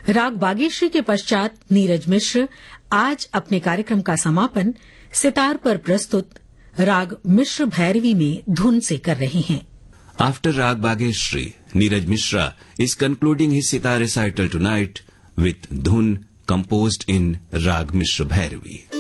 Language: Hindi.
राग बागेश्री के पश्चात नीरज मिश्र आज अपने कार्यक्रम का समापन सितार पर प्रस्तुत राग मिश्र भैरवी में धुन से कर रहे हैं। After Rag Bageshri, Neeraj Mishra is concluding his sitar recital tonight with Dhun composed in Rag Mishra Bhairavi.